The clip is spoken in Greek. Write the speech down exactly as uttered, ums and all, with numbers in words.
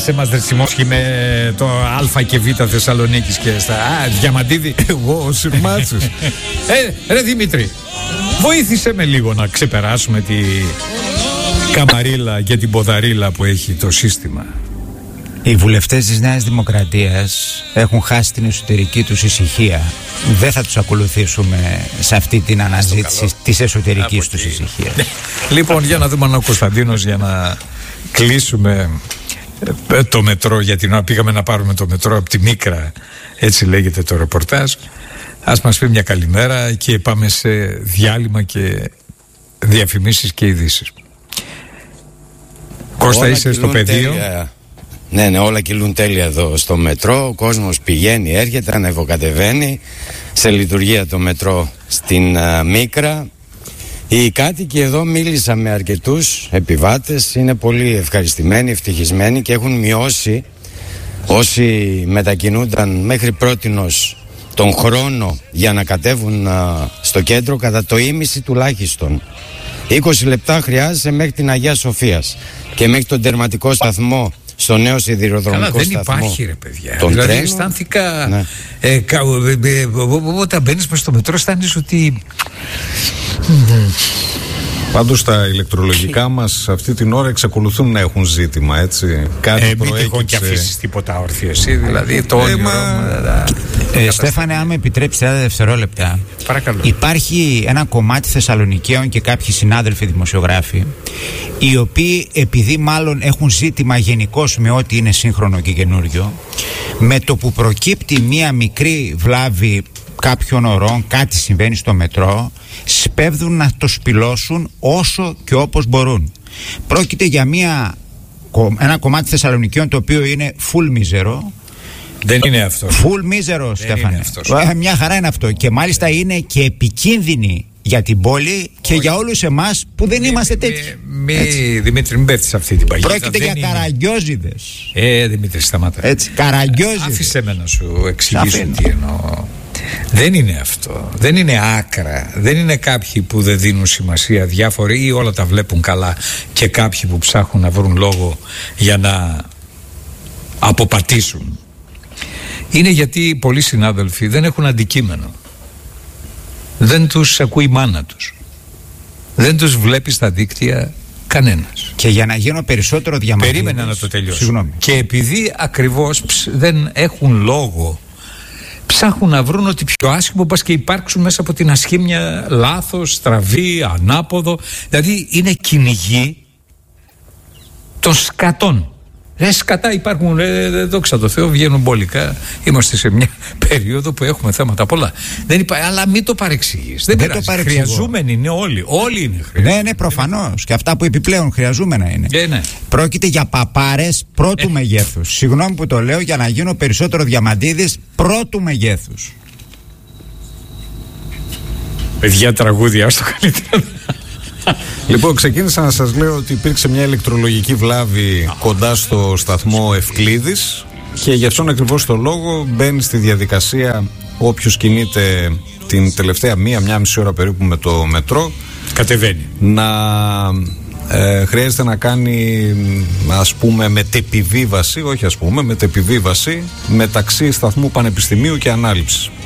άσε μας ρε Σιμώσχη με το Α και Β Θεσσαλονίκης και στα Α, Διαμαντίδη. Εγώ ο Συρμάτσης. ε, Ρε Δημήτρη, βοήθησε με λίγο να ξεπεράσουμε τη καμαρίλα και την ποδαρίλα που έχει το σύστημα. Οι βουλευτές της Νέας Δημοκρατίας έχουν χάσει την εσωτερική τους ησυχία. Δεν θα τους ακολουθήσουμε σε αυτή την αναζήτηση της εσωτερικής τους ησυχίας. Λοιπόν, για να δούμε αν ο Κωνσταντίνος, για να κλείσουμε το μετρό, γιατί να πήγαμε να πάρουμε το μετρό από τη Μίκρα, έτσι λέγεται το ρεπορτάζ, ας μας πει μια καλημέρα και πάμε σε διάλειμμα και διαφημίσεις και ειδήσεις. Κώστα, είσαι στο πεδίο? Τέλεια. Ναι, ναι, όλα κυλούν τέλεια εδώ στο μετρό. Ο κόσμος πηγαίνει, έρχεται, ανεβοκατεβαίνει σε λειτουργία το μετρό στην uh, Μίκρα. Οι κάτοικοι εδώ, μίλησα με αρκετούς επιβάτες, είναι πολύ ευχαριστημένοι, ευτυχισμένοι και έχουν μειώσει όσοι μετακινούνταν μέχρι πρότινος τον χρόνο για να κατέβουν uh, στο κέντρο κατά το ίμιση τουλάχιστον. είκοσι λεπτά χρειάζεσαι μέχρι την Αγία Σοφίας και μέχρι τον τερματικό σταθμό στο νέο σιδηροδρομικό Καλά, δεν σταθμό. δεν υπάρχει ρε παιδιά. Τον Δηλαδή τρένο, αισθάνθηκα ναι. ε, κα, ε, ε, όταν μπαίνεις μες στο μετρό αισθάνεσαι ότι Πάντως τα ηλεκτρολογικά μας αυτή την ώρα εξακολουθούν να έχουν ζήτημα, έτσι. Κάτι ε, μην τυχόν και προέκυψε. αφήσεις τίποτα όρθιο εσύ, δηλαδή το Ε, όνειρο μα- Ε, Στέφανε, αν με επιτρέψει τριάντα δευτερόλεπτα. Παρακαλώ. Υπάρχει ένα κομμάτι Θεσσαλονικαίων και κάποιοι συνάδελφοι δημοσιογράφοι, οι οποίοι, επειδή μάλλον έχουν ζήτημα γενικώς με ό,τι είναι σύγχρονο και καινούριο, με το που προκύπτει μία μικρή βλάβη κάποιων ωρών, κάτι συμβαίνει στο μετρό, σπέβδουν να το σπηλώσουν όσο και όπως μπορούν. Πρόκειται για μία, ένα κομμάτι Θεσσαλονικαίων το οποίο είναι full μίζερο. Δεν είναι αυτό. Full μίζερο, Στέφανε. είναι αυτός. Ε, Μια χαρά είναι αυτό. Και μάλιστα είναι και επικίνδυνη για την πόλη και για όλους εμάς που δεν είμαστε τέτοιοι. Μη, μη, Δημήτρη, μην πέφτεις σε αυτή την παγίδα. Πρόκειται Δεν για είναι. καραγκιόζιδες. Ε, Δημήτρη, σταμάτα. Έτσι, καραγκιόζιδες. Άφησε με να σου εξηγήσω Αφήνω. τι εννοώ. Δεν είναι αυτό. Δεν είναι άκρα. Δεν είναι κάποιοι που δεν δίνουν σημασία, διάφοροι, ή όλα τα βλέπουν καλά, και κάποιοι που ψάχνουν να βρουν λόγο για να αποπατήσουν. Είναι γιατί πολλοί συνάδελφοι δεν έχουν αντικείμενο. Δεν τους ακούει η μάνα τους. Δεν τους βλέπει στα δίκτυα κανένας. Και για να γίνω περισσότερο διαμαντίδης. Περίμενα να το τελειώσω. Συγγνώμη. Και επειδή ακριβώς ψ, δεν έχουν λόγο, ψάχνουν να βρουν ότι πιο άσχημο πας και υπάρξουν μέσα από την ασχήμια λάθος, στραβή, ανάποδο. Δηλαδή είναι κυνηγοί των σκατών. Ρε σκατά υπάρχουν, ρε, δόξα τω Θεώ, βγαίνουν μπολικά. Είμαστε σε μια περίοδο που έχουμε θέματα πολλά. Δεν υπά... Αλλά μην το παρεξηγείς. Δεν, Δεν πειράζει. το παρεξηγώ. Χρειαζόμενοι είναι όλοι. Όλοι είναι χρειαζόμενοι. Ναι, ναι, προφανώς. Και αυτά που επιπλέον χρειαζόμενα είναι. Ε, ναι. Πρόκειται για παπάρες πρώτου ε. μεγέθους. Συγγνώμη που το λέω, για να γίνω περισσότερο διαμαντίδης πρώτου μεγέθους. Παιδιά, τραγούδια, στο καλύτερο. Λοιπόν, ξεκίνησα να σας λέω ότι υπήρξε μια ηλεκτρολογική βλάβη κοντά στο σταθμό Ευκλήδης και γι' αυτόν ακριβώς το λόγο μπαίνει στη διαδικασία όποιος κινείται την τελευταία μία, μία μισή ώρα περίπου με το μετρό, Κατεβαίνει. να ε, χρειάζεται να κάνει, ας πούμε, μετεπιβίβαση, όχι ας πούμε, μετεπιβίβαση μεταξύ σταθμού Πανεπιστημίου και Ανάληψης.